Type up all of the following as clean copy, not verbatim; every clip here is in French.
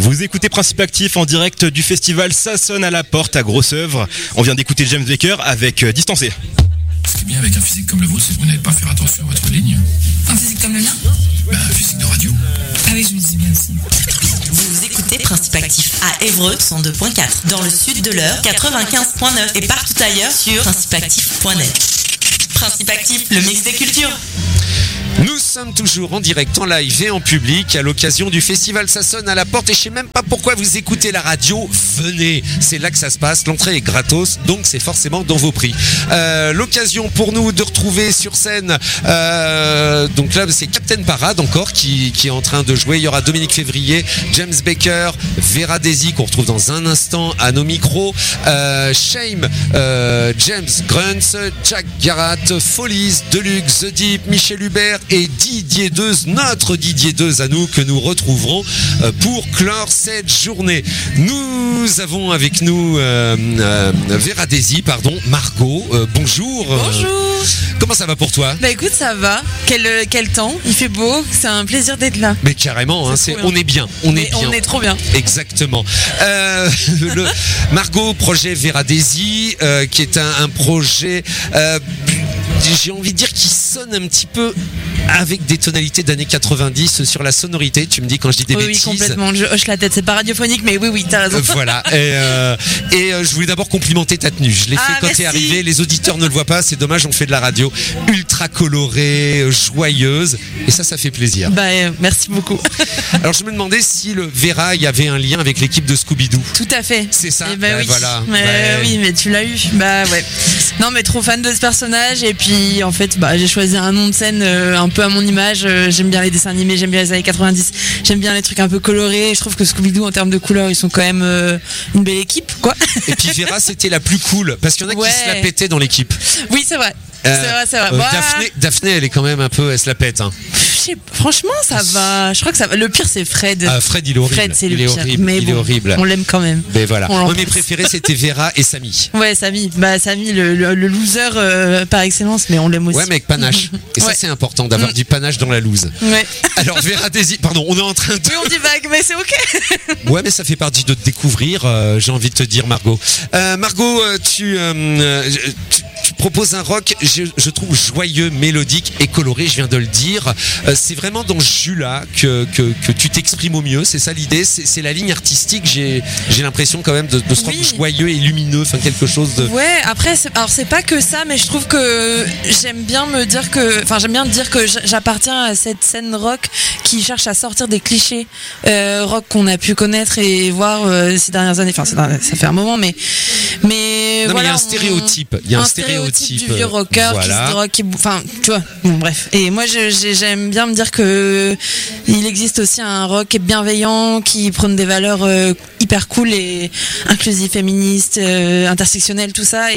Vous écoutez Principe Actif en direct du festival Ça sonne à la porte à Grosse-Oeuvre. On vient d'écouter James Baker avec Distancé. Ce qui est bien avec un physique comme le vôtre, c'est que vous n'allez pas faire attention à votre ligne. Un physique comme le mien ? Un physique de radio. Ah oui, je me dis bien aussi. Vous écoutez Principe Actif à Évreux 102.4, dans le sud de l'Eure 95.9 et partout ailleurs sur principeactif.net. Principe Actif, le mix des cultures. Nous sommes toujours en direct, en live et en public à l'occasion du festival Ça sonne à la porte et je sais même pas pourquoi vous écoutez la radio, venez, c'est là que ça se passe, l'entrée est gratos donc c'est forcément dans vos prix. L'occasion pour nous de retrouver sur scène, donc là c'est Captain Parade encore qui est en train de jouer, il y aura Dominique Février, James Baker, Vera Daisy qu'on retrouve dans un instant à nos micros, Shame, James Grunts, Jack Garat, Follies, Deluxe, The Deep, Michel Hubert et Didier Deuze, notre Didier Deuze à nous que nous retrouverons pour clore cette journée. Nous avons avec nous Vera Daisy, Margot, bonjour. Bonjour. Comment ça va pour toi ? Bah écoute, ça va. Quel temps, il fait beau, c'est un plaisir d'être là. Mais carrément, hein, on est bien. On est trop bien. Exactement. Margot, projet Vera Daisy, qui est un projet... j'ai envie de dire qu'il sonne un petit peu avec des tonalités d'années 90 sur la sonorité. Tu me dis quand je dis des bêtises. Oui, complètement. Je hoche la tête. C'est pas radiophonique, mais oui, t'as raison. Voilà. Et je voulais d'abord complimenter ta tenue. Je l'ai fait quand t'es arrivé. Les auditeurs ne le voient pas. C'est dommage. On fait de la radio ultra colorée, joyeuse. Et ça fait plaisir. Bah, merci beaucoup. Alors, je me demandais si le Vera, il y avait un lien avec l'équipe de Scooby-Doo. Tout à fait. C'est ça. Et oui. Voilà. Oui, mais tu l'as eu. Bah ouais. Non, mais trop fan de ce personnage. Et puis, en fait, j'ai choisi un nom de scène un peu à mon image. J'aime bien les dessins animés, j'aime bien les années 90, j'aime bien les trucs un peu colorés. Je trouve que Scooby-Doo en termes de couleurs, ils sont quand même une belle équipe, quoi. Et puis Vera, c'était la plus cool parce qu'il y en a qui se la pétaient dans l'équipe. Oui, c'est vrai. C'est vrai. Daphné, elle est quand même un peu, elle se la pète. Hein. Franchement, ça va. Je crois que ça va. Le pire, c'est Fred. Fred, il est horrible. Fred, c'est le pire. Horrible. Mais il est horrible. On l'aime quand même. Mais voilà. Moi, mes préférés, c'était Vera et Samy. Ouais, Samy. Samy, le loser par excellence, mais on l'aime aussi. Ouais, mais avec panache. Et ça, c'est important d'avoir du panache dans la loose. Ouais. Alors, Vera Daisy, pardon, on est en train de. Oui, on divague, mais c'est ok. Ouais, mais ça fait partie de te découvrir. J'ai envie de te dire, Margot. Margot, tu proposes un rock, je trouve joyeux, mélodique et coloré, je viens de le dire. C'est vraiment dans ce jus-là que tu t'exprimes au mieux, c'est ça l'idée, c'est la ligne artistique, j'ai l'impression quand même de ce rock joyeux et lumineux, enfin quelque chose de... Ouais, après, c'est pas que ça, mais je trouve que j'aime bien dire que j'appartiens à cette scène rock qui cherche à sortir des clichés rock qu'on a pu connaître et voir ces dernières années, enfin ça fait un moment, mais non, voilà, mais il y a un stéréotype. Il y a un stéréotype du vieux rocker qui se drogue, enfin, tu vois. Bon, bref. Et moi, j'aime bien me dire que il existe aussi un rock bienveillant qui prône des valeurs hyper cool et inclusif, féministe, intersectionnel, tout ça.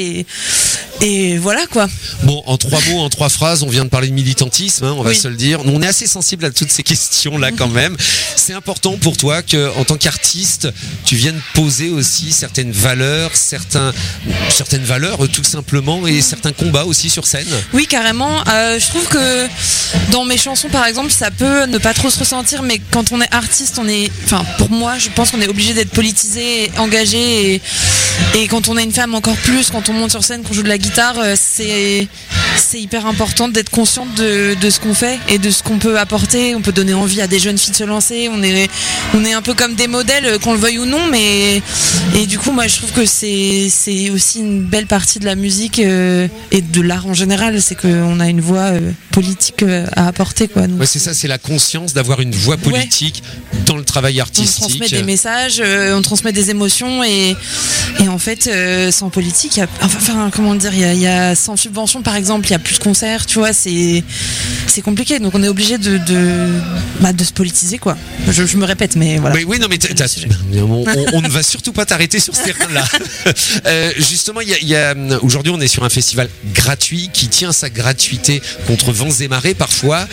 Et voilà quoi. Bon, en 3 mots, en 3 phrases, on vient de parler de militantisme, hein, on va se le dire. On est assez sensible à toutes ces questions-là quand même. C'est important pour toi que, en tant qu'artiste, tu viennes poser aussi certaines valeurs, certaines valeurs tout simplement, et certains combats aussi sur scène. Oui, carrément. Je trouve que dans mes chansons, par exemple, ça peut ne pas trop se ressentir, mais quand on est artiste, pour moi, je pense qu'on est obligé d'être politisé, engagé, et quand on est une femme encore plus, quand on monte sur scène, qu'on joue de la guitare, c'est hyper important d'être consciente de ce qu'on fait et de ce qu'on peut apporter. On peut donner envie à des jeunes filles de se lancer. On est un peu comme des modèles, qu'on le veuille ou non, et du coup, moi, je trouve que c'est aussi une belle partie de la musique et de l'art en général, c'est qu'on a une voix politique à apporter, quoi. Donc, ouais, c'est ça, c'est la conscience d'avoir une voix politique dans le travail artistique. On transmet des messages, on transmet des émotions, et en fait, sans politique, il y a sans subvention, par exemple, il y a plus de concerts, tu vois, c'est compliqué. Donc on est obligé de se politiser, quoi. Je me répète, mais voilà. Mais oui, non, mais on ne va surtout pas t'arrêter sur ce terrain-là. Justement, aujourd'hui, on est sur un festival gratuit qui tient sa gratuité contre vents et marées parfois.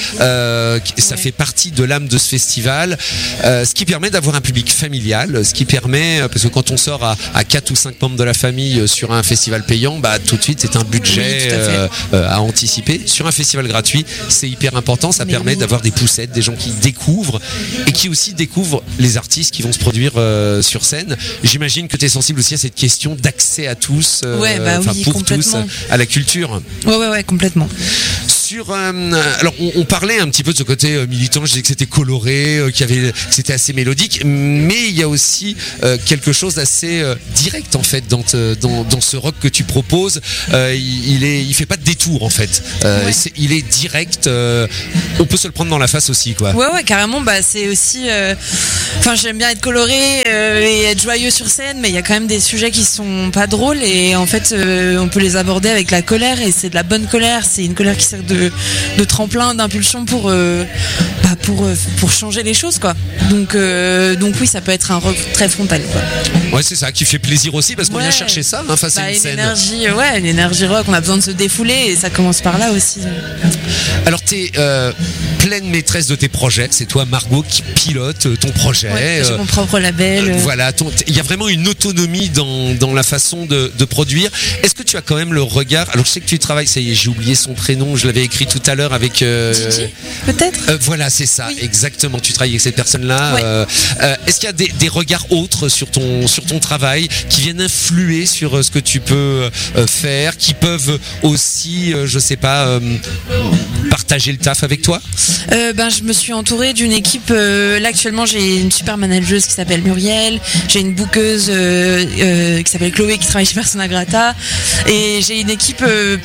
Ça fait partie de l'âme de ce festival, ce qui permet d'avoir un public familial, ce qui permet, parce que quand on sort à 4 ou 5 membres de la famille sur un festival payant, bah tout de suite c'est un budget Oui, tout à anticiper. Sur un festival gratuit, c'est hyper important, ça permet d'avoir des poussettes, des gens qui découvrent et qui aussi découvrent les artistes qui vont se produire sur scène. J'imagine que tu es sensible aussi à cette question d'accès à tous, pour tous, à la culture. Ouais, complètement. Alors on parlait un petit peu de ce côté militant, je disais que c'était coloré, que c'était assez mélodique, mais il y a aussi quelque chose d'assez direct en fait dans ce rock que tu proposes. Il fait pas de détour en fait. Il est direct. On peut se le prendre dans la face aussi, quoi. Ouais, carrément. Bah c'est aussi. J'aime bien être coloré et être joyeux sur scène, mais il y a quand même des sujets qui sont pas drôles et en fait on peut les aborder avec la colère et c'est de la bonne colère. C'est une colère qui sert de tremplin, d'impulsion pour changer les choses, quoi. Donc oui, ça peut être un rock très frontal, quoi. Ouais, c'est ça qui fait plaisir aussi parce qu'on vient chercher ça face à une scène. Une énergie rock, on a besoin de se défouler et ça commence par là aussi. Alors t'es pleine maîtresse de tes projets, c'est toi Margot qui pilote ton projet. Ouais, j'ai mon propre label. Voilà, il y a vraiment une autonomie dans la façon de produire. Est-ce que tu as quand même le regard, alors je sais que tu travailles, ça y est, j'ai oublié son prénom, je l'avais écrit tout à l'heure avec Gigi, peut-être. Voilà, c'est ça, oui. Exactement. Tu travailles avec cette personne-là. Ouais. Est-ce qu'il y a des regards autres sur ton travail qui viennent influer sur ce que tu peux faire, qui peuvent aussi, je sais pas, partager le taf avec toi? Je me suis entourée d'une équipe. Là actuellement, j'ai une super manageuse qui s'appelle Muriel. J'ai une bookeuse qui s'appelle Chloé qui travaille chez Persona Grata. Et j'ai une équipe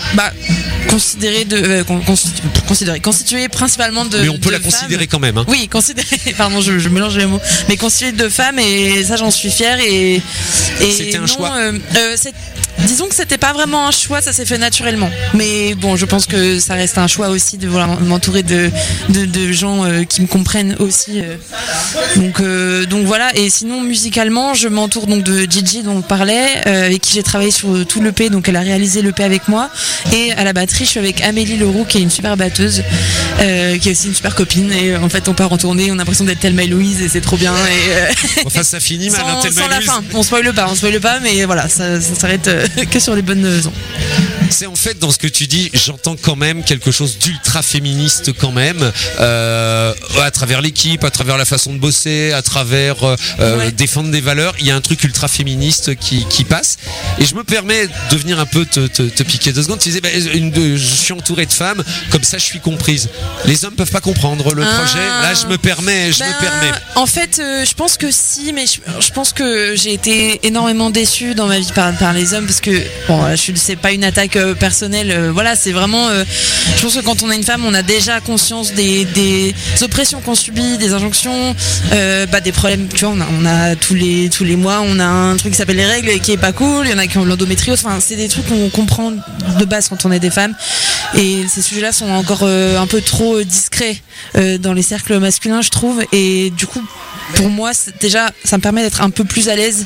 constituée principalement de. Mais on peut la femmes. considérer quand même. Hein. Oui, considérée. Pardon, je mélange les mots. Mais constituée de femmes et ça, j'en suis fière. Et c'était un choix. Disons que c'était pas vraiment un choix, ça s'est fait naturellement. Mais bon, je pense que ça reste un choix aussi de m'entourer de gens qui me comprennent aussi. Donc voilà. Et sinon, musicalement, je m'entoure donc de Gigi dont on parlait, avec qui j'ai travaillé sur tout l'EP. Donc elle a réalisé l'EP avec moi. Et à la batterie, je suis avec Amélie Leroux, qui est une super batteuse, qui est aussi une super copine. Et en fait, on part en tournée, on a l'impression d'être Thelma et Louise et c'est trop bien. Et enfin, ça finit mal, sans la fin. On spoile pas, mais voilà, ça s'arrête que sur les bonnes ondes. C'est en fait dans ce que tu dis, j'entends quand même quelque chose d'ultra féministe quand même, à travers l'équipe, à travers la façon de bosser, à travers défendre des valeurs. Il y a un truc ultra féministe qui passe. Et je me permets de venir un peu te piquer 2 secondes. Tu disais, je suis entouré de femmes, comme ça je suis comprise. Les hommes peuvent pas comprendre le projet. Là, je me permets. En fait, je pense que si, mais je pense que j'ai été énormément déçue dans ma vie par les hommes parce que c'est pas une attaque personnelle. Voilà, c'est vraiment. Je pense que quand on est une femme, on a déjà conscience des oppressions qu'on subit, des injonctions, des problèmes. Tu vois, on a tous les mois, on a un truc qui s'appelle les règles et qui est pas cool. Il y en a qui ont l'endométriose. Enfin, c'est des trucs qu'on comprend de base quand on est des femmes. Et ces sujets-là sont encore un peu trop discrets dans les cercles masculins, je trouve. Et du coup, pour moi, déjà, ça me permet d'être un peu plus à l'aise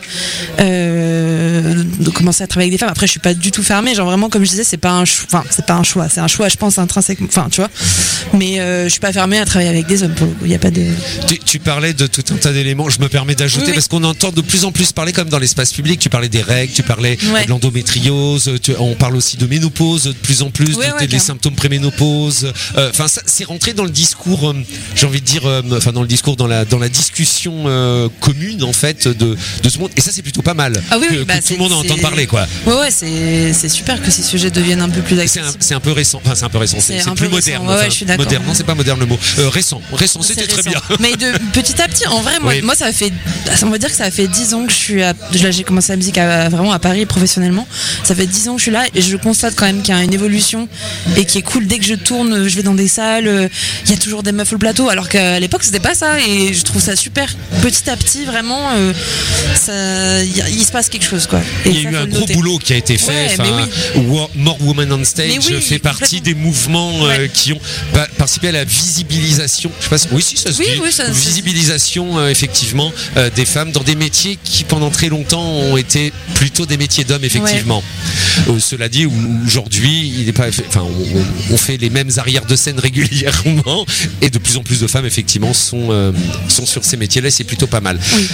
de commencer à travailler avec des femmes. Après, je suis pas du tout fermée. Genre vraiment, comme je disais, c'est pas un choix. C'est un choix, je pense, intrinsèquement. Enfin, tu vois. Mais je suis pas fermée à travailler avec des hommes. Il y a pas de. Tu parlais de tout un tas d'éléments. Je me permets d'ajouter parce qu'on entend de plus en plus parler comme dans l'espace public. Tu parlais des règles, tu parlais de l'endométriose. On parle aussi de ménopause de plus en plus, des symptômes préménopause. Enfin, ça, c'est rentré dans le discours. J'ai envie de dire, dans le discours, dans la discussion commune en fait de ce monde. Et ça, c'est plutôt pas mal. Ah oui, que tout le monde entende parler, quoi. Ouais, c'est super que ces sujets deviennent un peu plus accessibles. C'est un peu récent. Enfin, c'est un peu récent. C'est plus moderne. Ouais, je suis d'accord. Moderne, non, c'est pas moderne le mot. Récent, c'était très bien. Mais de petit à petit, en vrai, moi, ça fait, on va dire que ça fait 10 ans que je suis j'ai commencé la musique vraiment à Paris professionnellement. Ça fait 10 ans que je suis là et je constate quand même qu'il y a une évolution et qui est cool. Dès que je tourne, je vais dans des salles, il y a toujours des meufs au plateau, alors qu'à l'époque c'était pas ça et je trouve ça super. Petit à petit, vraiment, il se passe quelque chose, quoi. Et il y a eu un gros boulot qui a été fait. More Women on Stage fait partie des mouvements qui ont participé à la visibilisation. Je sais pas si ça se dit. Visibilisation effectivement des femmes dans des métiers qui pendant très longtemps ont été plutôt des métiers d'hommes effectivement. Cela dit, aujourd'hui, il est pas. Enfin, on fait les mêmes arrières de scène régulièrement et de plus en plus de femmes effectivement sont sur ces métiers-là. C'est plutôt pas mal.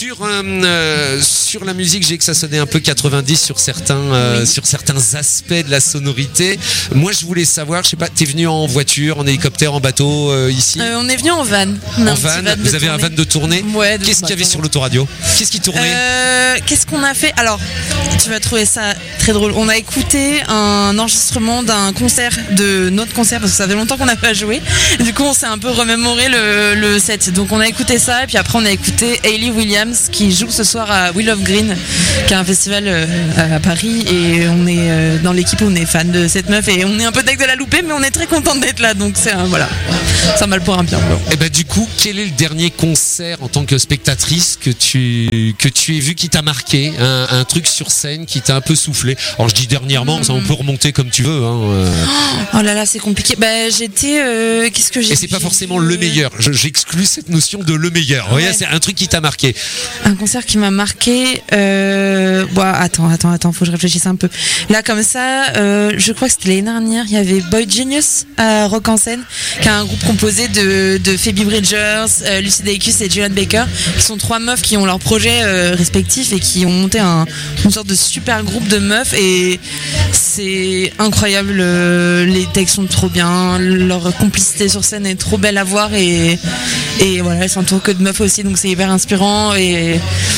Sur la musique, j'ai que ça sonnait un peu 90 sur certains aspects de la sonorité. Moi, je voulais savoir, je sais pas, t'es venu en voiture, en hélicoptère, en bateau ici? On est venu en van. En van. Vous avez un van de tournée? Ouais. Qu'est-ce qu'il y avait sur l'autoradio? Qu'est-ce qui tournait? Qu'est-ce qu'on a fait? Alors, tu vas trouver ça très drôle. On a écouté un enregistrement d'un concert, de notre concert, parce que ça fait longtemps qu'on n'a pas joué. Du coup, on s'est un peu remémoré le set. Donc, on a écouté ça, et puis après, on a écouté Hayley Williams qui joue ce soir à Wheel of Green, qui est un festival à Paris, et on est dans l'équipe, on est fan de cette meuf, et on est un peu deg de la louper, mais on est très content d'être là. Donc, c'est voilà, ça mal pour un bien. Et ben du coup, quel est le dernier concert en tant que spectatrice que tu aies vu qui t'a marqué, un truc sur scène qui t'a un peu soufflé? Alors je dis dernièrement, ça on peut remonter comme tu veux. Oh là là, c'est compliqué. J'étais, qu'est-ce que j'ai? Et c'est pas forcément le meilleur. J'exclus cette notion de le meilleur. Vous voyez, c'est un truc qui t'a marqué. Un concert qui m'a marqué. Attends, faut que je réfléchisse un peu. Là, comme ça, je crois que c'était l'année dernière. Il y avait Boy Genius à Rock en Scène, qui est un groupe composé de Phoebe Bridgers, Lucy Dacus et Joanne Baker, qui sont 3 meufs qui ont leurs projets respectifs et qui ont monté une sorte de super groupe de meufs, et c'est incroyable. Les textes sont trop bien, leur complicité sur scène est trop belle à voir, et voilà, elles s'entourent que de meufs aussi, donc c'est hyper inspirant, et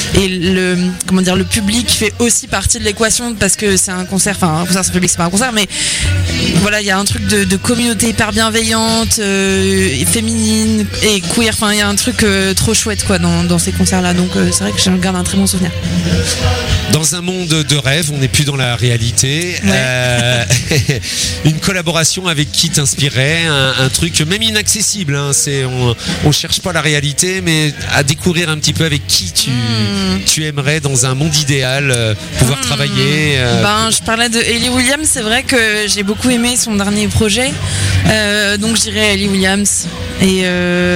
le public fait aussi partie de l'équation, parce que c'est un concert, enfin un concert sans public, c'est pas un concert, mais voilà, il y a un truc de communauté hyper bienveillante, féminine et queer, enfin il y a un truc trop chouette quoi dans ces concerts là, donc c'est vrai que j'en garde un très bon souvenir. Dans un monde de rêve, on n'est plus dans la réalité. Ouais. Une collaboration avec qui t'inspirait, un truc même inaccessible, hein, on cherche pas la réalité, mais à découvrir un petit peu avec qui tu aimerais dans un monde idéal pouvoir travailler. Je parlais de Hayley Williams, c'est vrai que j'ai beaucoup aimé son dernier projet, donc je dirais Hayley Williams. Et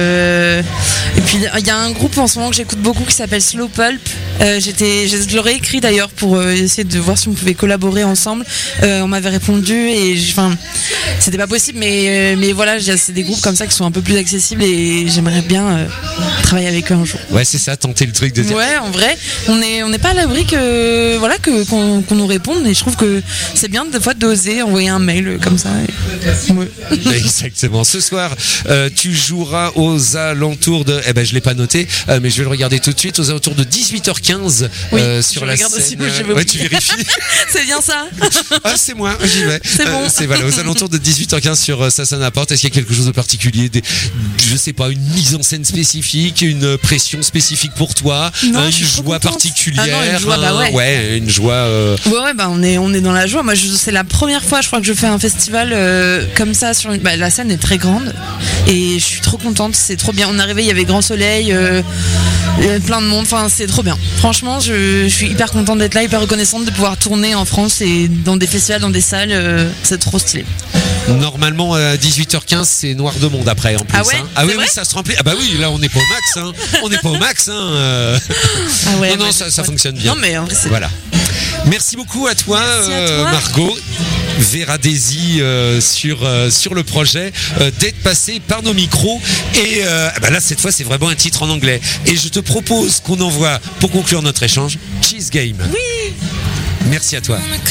puis il y a un groupe en ce moment que j'écoute beaucoup qui s'appelle Slow Pulp. Je l'aurais écrit d'ailleurs pour essayer de voir si on pouvait collaborer ensemble. On m'avait répondu, et c'était pas possible, mais voilà, c'est des groupes comme ça qui sont un peu plus accessibles, et j'aimerais bien travailler avec eux un jour. Ouais, c'est ça, tenter le truc de dire. Ouais, en vrai, on n'est pas à l'abri qu'on nous réponde, et je trouve que c'est bien des fois d'oser envoyer un mail comme ça. Ouais. Exactement. Ce soir, tu joueras aux alentours de, je l'ai pas noté, mais je vais le regarder tout de suite, aux alentours de 18h15 sur la scène. Aussi, ouais, tu vérifies. C'est bien ça. Ah, c'est moi, j'y vais. C'est bon. C'est voilà, aux alentours de 18h15 sur Ça sonne à la porte. Est-ce qu'il y a quelque chose de particulier, je sais pas, une mise en scène spécifique, une pression spécifique pour toi, une joie particulière? Une joie, ouais, une joie. Ouais, on est dans la joie. Moi, c'est la première fois, je crois, que je fais un festival comme ça. La scène est très grande, et je suis trop contente. C'est trop bien. On est arrivé, il y avait grand soleil, plein de monde. Enfin, c'est trop bien. Franchement, je suis hyper contente d'être là, hyper reconnaissante de pouvoir tourner en France et dans des festivals, dans des salles. C'est trop stylé. Normalement, à 18h15, c'est noir de monde après, en plus. Ah ouais, hein. Ah oui, ça se remplit. Ah bah oui, là, on n'est pas au max. Hein. On n'est pas au max. Ah ouais, non, ça fonctionne bien. Non, mais en vrai, c'est... Voilà. Merci beaucoup à toi, Margot. Vera Daisy sur le projet, d'être passé par nos micros, et là cette fois c'est vraiment un titre en anglais, et je te propose qu'on envoie, pour conclure notre échange, Cheese Game. Oui. Merci à toi.